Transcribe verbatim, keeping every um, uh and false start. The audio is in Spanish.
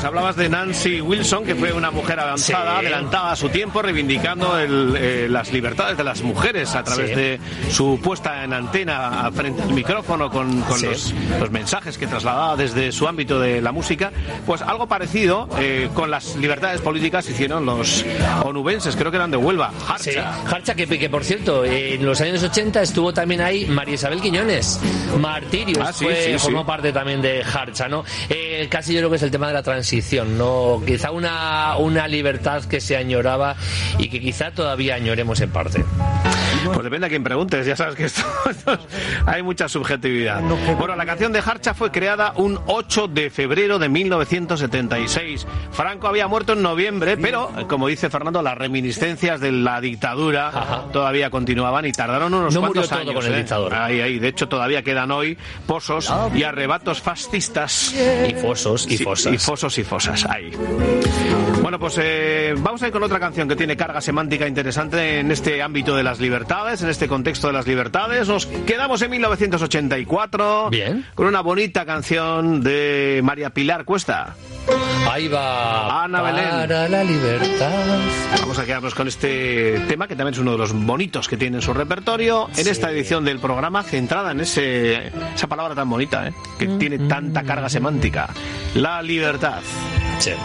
Pues hablabas de Nancy Wilson, que fue una mujer avanzada, sí. adelantada a su tiempo, reivindicando el, eh, las libertades de las mujeres a través sí. de su puesta en antena frente al micrófono con, con sí. los, los mensajes que trasladaba desde su ámbito de la música. Pues algo parecido eh, con las libertades políticas hicieron los onubenses, creo que eran de Huelva, Jarcha. Sí. Jarcha, que, que por cierto, en los años ochenta estuvo también ahí María Isabel Quiñones. Martirius ah, sí, fue, sí, formó sí. parte también de Jarcha, ¿no? Eh, casi yo creo que es el tema de la transición, ¿no? Quizá una, una libertad que se añoraba y que quizá todavía añoremos en parte. Pues depende a quién preguntes, ya sabes que esto, esto hay mucha subjetividad. Bueno, la canción de Jarcha fue creada un ocho de febrero de mil novecientos setenta y seis. Franco había muerto en noviembre, pero, como dice Fernando, las reminiscencias de la dictadura Ajá. todavía continuaban y tardaron unos no cuantos murió todo años. Con el ¿eh? dictador. Ahí, ahí. De hecho, todavía quedan hoy pozos y arrebatos fascistas. Y fosos y fosas. Y fosos y fosas, ahí. Bueno, pues eh, vamos a ir con otra canción que tiene carga semántica interesante en este ámbito de las libertades, en este contexto de las libertades. Nos quedamos en mil novecientos ochenta y cuatro. Bien. Con una bonita canción de María Pilar Cuesta. Ahí va. Ana Belén. Para la libertad. Vamos a quedarnos con este tema, que también es uno de los bonitos que tiene en su repertorio, en sí. esta edición del programa, centrada en ese esa palabra tan bonita, ¿eh? que mm, tiene tanta carga semántica. La libertad. Sí.